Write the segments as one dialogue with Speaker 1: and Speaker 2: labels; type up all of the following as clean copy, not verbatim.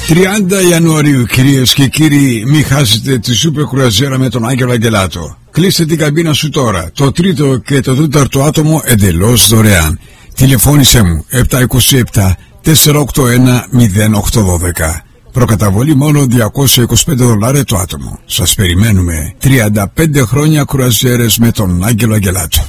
Speaker 1: 30 Ιανουαρίου, κυρίες και κύριοι, μην χάσετε τη σούπερ κρουαζιέρα με τον Άγγελο Αγγελάτο. Κλείστε την καμπίνα σου τώρα. Το τρίτο και το τέταρτο άτομο εντελώς δωρεάν. Τηλεφώνησέ μου 727 481 0812. Προκαταβολή μόνο $225 το άτομο. Σας περιμένουμε. 35 χρόνια κρουαζιέρες με τον Άγγελο Αγγελάτο.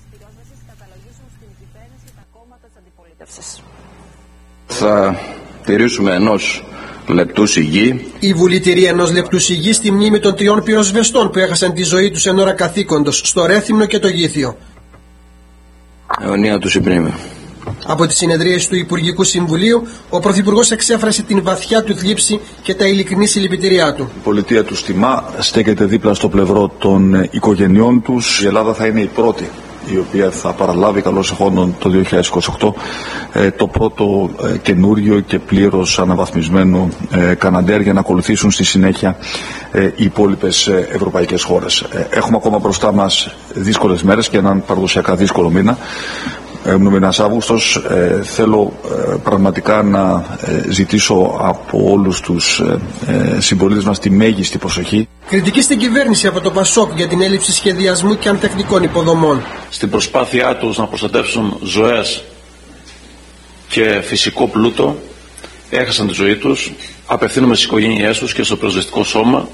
Speaker 2: Θα τηρήσουμε ενός λεπτού σιγή.
Speaker 3: Η Βουλή τηρεί ενός λεπτού σιγή στη μνήμη των 3 πυροσβεστών που έχασαν τη ζωή τους εν ώρα καθήκοντος στο Ρέθυμνο και το Γήθιο.
Speaker 2: Αιωνία του συμπρίμη.
Speaker 3: Από τη συνεδρίαση του Υπουργικού Συμβουλίου, ο Πρωθυπουργός εξέφρασε την βαθιά του θλίψη και τα ειλικρινή συλληπιτήριά του.
Speaker 4: Η πολιτεία του τιμά, στέκεται δίπλα στο πλευρό των οικογενειών τους. Η Ελλάδα θα είναι η πρώτη η οποία θα παραλάβει καλώς εχόντων το 2028 το πρώτο καινούριο και πλήρως αναβαθμισμένο Καναντέρ, για να ακολουθήσουν στη συνέχεια οι υπόλοιπες ευρωπαϊκές χώρες. Έχουμε ακόμα μπροστά μας δύσκολες μέρες και έναν παραδοσιακά δύσκολο μήνα. Μήνας Αύγουστος. Θέλω πραγματικά να ζητήσω από όλους τους συμπολίτες μας τη μέγιστη προσοχή.
Speaker 3: Κριτική στην κυβέρνηση από το ΠΑΣΟΚ για την έλλειψη σχεδιασμού και ανθεκτικών υποδομών.
Speaker 5: Στην προσπάθειά τους να προστατεύσουν ζωές και φυσικό πλούτο, έχασαν τη ζωή τους. Απευθύνουμε στις οικογένειές τους και στο πυροσβεστικό σώμα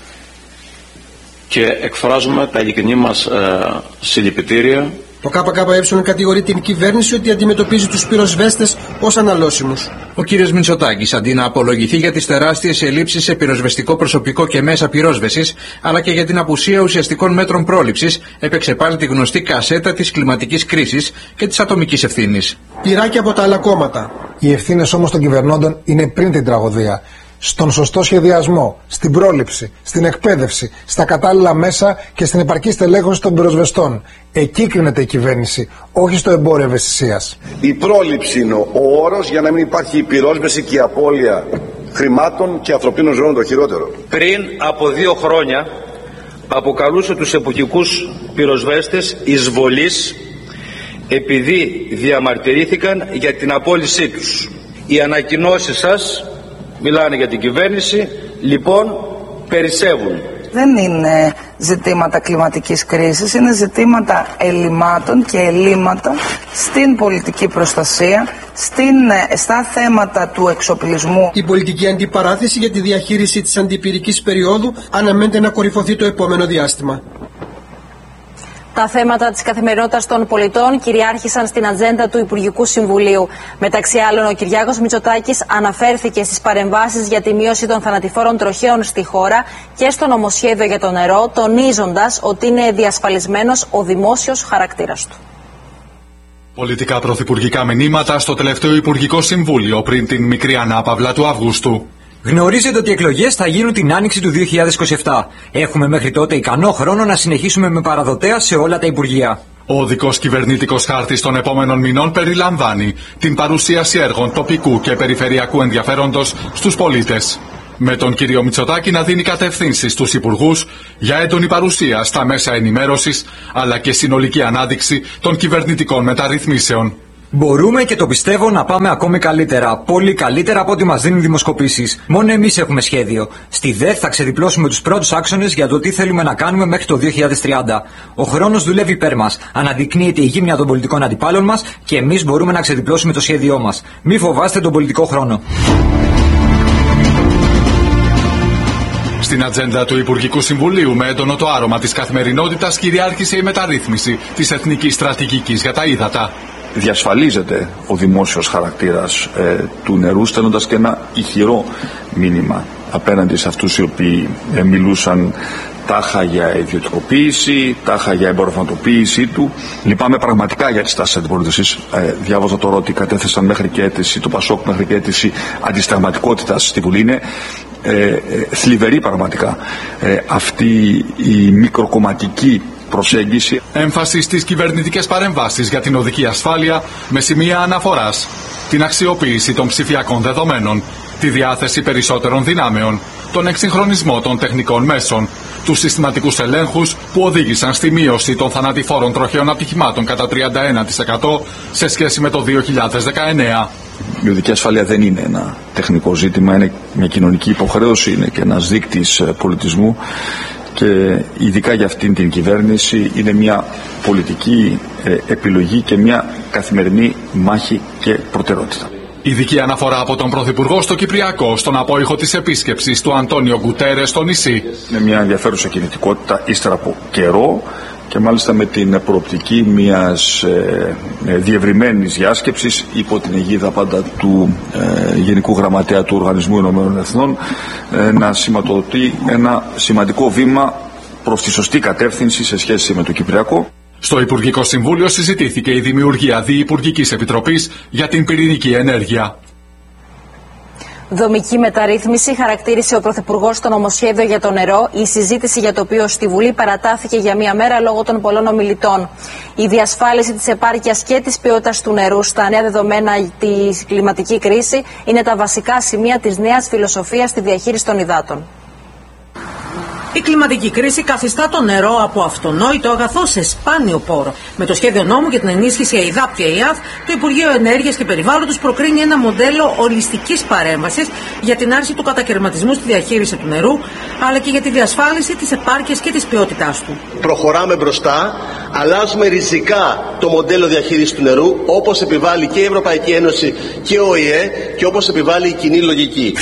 Speaker 5: και εκφράζουμε τα ειλικρινή μας συλληπιτήρια.
Speaker 3: Το ΚΚΕ κατηγορεί την κυβέρνηση ότι αντιμετωπίζει τους πυροσβέστες ως αναλώσιμους.
Speaker 6: Ο κύριος Μητσοτάκης, αντί να απολογηθεί για τις τεράστιες ελλείψεις σε πυροσβεστικό προσωπικό και μέσα πυρόσβεσης, αλλά και για την απουσία ουσιαστικών μέτρων πρόληψης, έπαιξε πάλι τη γνωστή κασέτα της κλιματικής κρίσης και της ατομικής ευθύνης.
Speaker 3: Πυράκι από τα άλλα κόμματα.
Speaker 7: Οι ευθύνες όμως των κυβερνώντων είναι πριν την τραγωδία. Στον σωστό σχεδιασμό, στην πρόληψη, στην εκπαίδευση, στα κατάλληλα μέσα και στην επαρκή στελέχωση των πυροσβεστών. Εκεί κρίνεται η κυβέρνηση, όχι στο εμπόριο ευαισθησίας.
Speaker 8: Η πρόληψη είναι ο όρος για να μην υπάρχει η πυρόσβεση και η απώλεια χρημάτων και ανθρωπίνων ζώων, το χειρότερο.
Speaker 9: Πριν από 2 χρόνια αποκαλούσε τους εποχικούς πυροσβέστες εισβολείς επειδή διαμαρτυρήθηκαν για την απόλυσή τους. Οι ανακοινώσεις σας μιλάνε για την κυβέρνηση, λοιπόν περισσεύουν.
Speaker 10: Δεν είναι ζητήματα κλιματικής κρίσης, είναι ζητήματα ελλημάτων και ελλείμματα στην πολιτική προστασία, στα θέματα του εξοπλισμού.
Speaker 3: Η πολιτική αντιπαράθεση για τη διαχείριση της αντιπυρικής περίοδου αναμένεται να κορυφωθεί το επόμενο διάστημα.
Speaker 11: Τα θέματα της καθημερινότητας των πολιτών κυριάρχησαν στην ατζέντα του Υπουργικού Συμβουλίου. Μεταξύ άλλων, ο Κυριάκος Μητσοτάκης αναφέρθηκε στις παρεμβάσεις για τη μείωση των θανατηφόρων τροχαίων στη χώρα και στο νομοσχέδιο για το νερό, τονίζοντας ότι είναι διασφαλισμένος ο δημόσιος χαρακτήρας του.
Speaker 12: Πολιτικά πρωθυπουργικά μηνύματα στο τελευταίο Υπουργικό Συμβούλιο πριν την μικρή ανάπαυλα του Αυγούστου.
Speaker 13: Γνωρίζετε ότι οι εκλογές θα γίνουν την άνοιξη του 2027. Έχουμε μέχρι τότε ικανό χρόνο να συνεχίσουμε με παραδοτέα σε όλα τα υπουργεία.
Speaker 12: Ο οδικός κυβερνητικός χάρτης των επόμενων μηνών περιλαμβάνει την παρουσίαση έργων τοπικού και περιφερειακού ενδιαφέροντος στους πολίτες. Με τον κύριο Μητσοτάκη να δίνει κατευθύνσεις στους υπουργούς για έντονη παρουσία στα μέσα ενημέρωσης, αλλά και συνολική ανάδειξη των κυβερνητικών μεταρρυθμίσεων.
Speaker 13: Μπορούμε και το πιστεύω να πάμε ακόμη καλύτερα. Πολύ καλύτερα από ό,τι μας δίνουν οι δημοσκοπήσεις. Μόνο εμείς έχουμε σχέδιο. Στη ΔΕΘ θα ξεδιπλώσουμε τους πρώτους άξονες για το τι θέλουμε να κάνουμε μέχρι το 2030. Ο χρόνος δουλεύει υπέρ μας. Αναδεικνύεται η γύμνια των πολιτικών αντιπάλων μας και εμείς μπορούμε να ξεδιπλώσουμε το σχέδιό μας. Μη φοβάστε τον πολιτικό χρόνο.
Speaker 12: Στην ατζέντα του Υπουργικού Συμβουλίου, με έντονο το άρωμα της καθημερινότητας, κυριάρχησε η μεταρρύθμιση της εθνικής στρατηγικής για τα ύδατα.
Speaker 4: Διασφαλίζεται ο δημόσιος χαρακτήρας του νερού, στέλνοντας και ένα ηχηρό μήνυμα απέναντι σε αυτούς οι οποίοι μιλούσαν τάχα για ιδιωτικοποίηση, τάχα για εμπορευματοποίησή του. Λυπάμαι πραγματικά για τις τάσεις αντιπολίτευσης. Διάβαζα τώρα ότι κατέθεσαν μέχρι και αίτηση του ΠΑΣΟΚ, μέχρι και αίτηση αντισταγματικότητας στη Βουλή. Είναι θλιβερή πραγματικά αυτή η μικροκομματική προσέγγιση.
Speaker 12: Έμφαση στις κυβερνητικές παρεμβάσεις για την οδική ασφάλεια με σημεία αναφοράς, την αξιοποίηση των ψηφιακών δεδομένων, τη διάθεση περισσότερων δυνάμεων, τον εξυγχρονισμό των τεχνικών μέσων, τους συστηματικούς ελέγχους που οδήγησαν στη μείωση των θανατηφόρων τροχαίων ατυχημάτων κατά 31% σε σχέση με το 2019.
Speaker 4: Η οδική ασφάλεια δεν είναι ένα τεχνικό ζήτημα, είναι μια κοινωνική υποχρέωση, είναι και ένας δείκτης πολιτισμού και ειδικά για αυτήν την κυβέρνηση είναι μια πολιτική επιλογή και μια καθημερινή μάχη και προτεραιότητα.
Speaker 12: Ειδική αναφορά από τον Πρωθυπουργό στο Κυπριακό στον απόϊχο της επίσκεψης του Αντώνιο Γκουτέρες στο νησί.
Speaker 4: Είναι μια ενδιαφέρουσα κινητικότητα ύστερα από καιρό και μάλιστα με την προοπτική μιας διευρυμένης διάσκεψης υπό την αιγίδα πάντα του Γενικού Γραμματέα του Οργανισμού Ηνωμένων Εθνών να σηματοδοτεί ένα σημαντικό βήμα προς τη σωστή κατεύθυνση σε σχέση με το Κυπριακό.
Speaker 12: Στο Υπουργικό Συμβούλιο συζητήθηκε η δημιουργία Διυπουργικής Επιτροπής για την πυρηνική ενέργεια.
Speaker 11: Δομική μεταρρύθμιση χαρακτήρισε ο Πρωθυπουργός στο νομοσχέδιο για το νερό, η συζήτηση για το οποίο στη Βουλή παρατάθηκε για μία μέρα λόγω των πολλών ομιλητών. Η διασφάλιση της επάρκειας και της ποιότητας του νερού στα νέα δεδομένα τη κλιματική κρίση είναι τα βασικά σημεία της νέας φιλοσοφίας στη διαχείριση των υδάτων.
Speaker 14: Η κλιματική κρίση καθιστά το νερό από αυτονόητο αγαθό σε σπάνιο πόρο. Με το σχέδιο νόμου για την ενίσχυση ΕΙΔΑΠ και ΕΙΑΘ, το Υπουργείο Ενέργειας και Περιβάλλοντος προκρίνει ένα μοντέλο ολιστικής παρέμβασης για την άρση του κατακαιρματισμού στη διαχείριση του νερού, αλλά και για τη διασφάλιση της επάρκειας και της ποιότητάς του.
Speaker 15: Προχωράμε μπροστά, αλλάζουμε ριζικά το μοντέλο διαχείρισης του νερού, όπως επιβάλλει και η Ευρωπαϊκή Ένωση και ο ΟΗΕ και όπως επιβάλλει η κοινή λογική.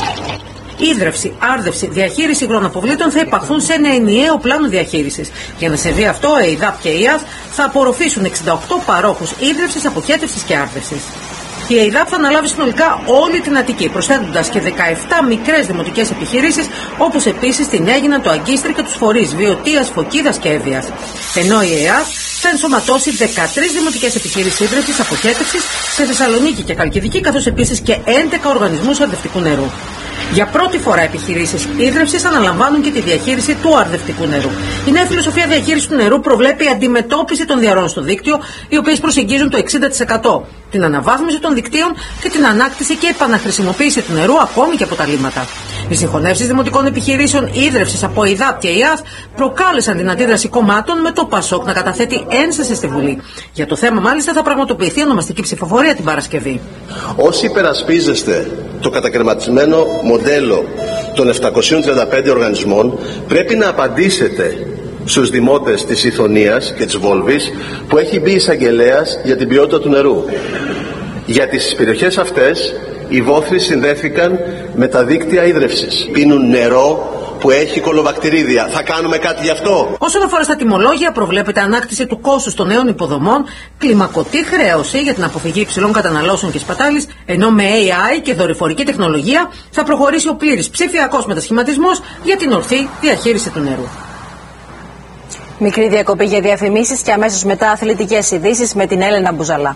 Speaker 14: Ίδρυυση, άρδευση, διαχείριση υγρονοποβλήτων θα υπαχθούν σε ένα ενιαίο πλάνο διαχείρισης. Για να συμβεί αυτό, η ΕΙΔΑΠ και η ΕΙΑΘ θα απορροφήσουν 68 παρόχους ίδρυυσης, αποχέτευσης και άρδευσης. Η ΕΙΔΑΠ θα αναλάβει συνολικά όλη την Αττική, προσθέτοντας και 17 μικρές δημοτικές επιχειρήσεις, όπως επίσης την Αίγινα, το Αγκίστρι και τους φορείς Βιωτίας, Φωκίδας και Εύβοιας. Ενώ η ΕΙΑΘ θα ενσωματώσει 13 δημοτικές επιχειρήσεις ίδρυυσης, αποχέτευσης σε Θεσσαλονίκη και Χαλκιδική, καθώς επίσης και 11 οργανισμούς αρδευτικού νερού. Για πρώτη φορά επιχειρήσεις ίδρυυσης αναλαμβάνουν και τη διαχείριση του αρδευτικού νερού. Η νέα φιλοσοφία διαχείρισης του νερού προβλέπει αντιμετώπιση των διαρροών στο δίκτυο, οι οποίες προσεγγίζουν το 60%, την αναβάθμιση των δικτύων και την ανάκτηση και επαναχρησιμοποίηση του νερού ακόμη και από τα λίμματα. Οι συγχωνεύσεις δημοτικών επιχειρήσεων ίδρυυσης από ΕΙΔΑΠ και ΕΙΑΘ προκάλεσαν την αντίδραση κομμάτων, με το ΠΑΣΟΚ να καταθέτει ένσταση στη Βουλή. Για το θέμα, μάλιστα, θα πραγματοποιηθεί ονομαστική ψηφοφορία την Παρασκευή.
Speaker 15: Όσοι υπερασπίζεστε το κατακαιρματισμένο μοντέλο των 735 οργανισμών, πρέπει να απαντήσετε στους δημότες της Ιθωνίας και της Βόλβης που έχει μπει εισαγγελέας για την ποιότητα του νερού. Γιατί στις περιοχές αυτές οι βόθροι συνδέθηκαν με τα δίκτυα ίδρευσης. Πίνουν νερό που έχει κολοβακτηρίδια. Θα κάνουμε κάτι γι' αυτό?
Speaker 14: Όσον αφορά στα τιμολόγια, προβλέπεται ανάκτηση του κόστους των νέων υποδομών, κλιμακωτή χρέωση για την αποφυγή υψηλών καταναλώσεων και σπατάλης, ενώ με AI και δορυφορική τεχνολογία θα προχωρήσει ο πλήρης ψηφιακός μετασχηματισμός για την ορθή διαχείριση του νερού.
Speaker 11: Μικρή διακοπή για διαφημίσεις και αμέσως μετά αθλητικές ειδήσεις με την Έλενα Μπουζαλά.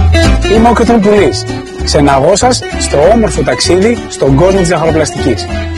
Speaker 16: Είμαι ο Κετρουπουλής. Ξεναγώ σας στο όμορφο ταξίδι στον κόσμο της ζαχαροπλαστικής.